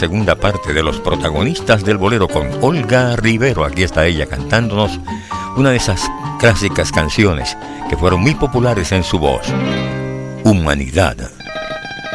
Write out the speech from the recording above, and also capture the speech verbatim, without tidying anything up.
segunda parte de Los Protagonistas del Bolero con Olga Rivero. Aquí está ella cantándonos una de esas clásicas canciones que fueron muy populares en su voz, Humanidad.